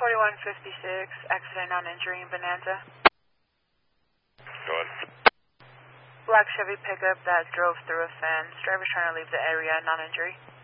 4156, accident non-injury in Bonanza. Go ahead. Black Chevy pickup that drove through a fence. Driver's trying to leave the area, non-injury.